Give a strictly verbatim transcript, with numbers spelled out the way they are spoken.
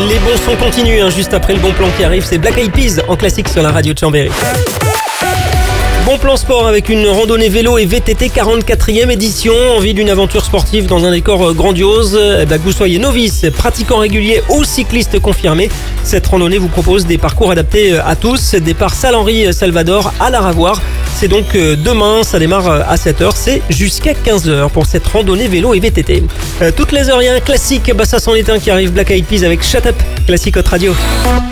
Les bons sons continuent, hein, juste après le bon plan qui arrive, c'est Black Eyed Peas en classique sur la radio de Chambéry. Bon plan sport avec une randonnée vélo et V T T quarante-quatrième édition. Envie d'une aventure sportive dans un décor grandiose, eh ben, que vous soyez novice, pratiquant régulier ou cycliste confirmé, cette randonnée vous propose des parcours adaptés à tous. Départ Saint-Henri-Salvador à la Ravoire. C'est donc demain, ça démarre à sept heures, c'est jusqu'à quinze heures pour cette randonnée vélo et V T T. Euh, toutes les heures, il y a un classique, bah ça c'en est un qui arrive, Black Eyed Peas avec Shut Up, classique Hot Radio.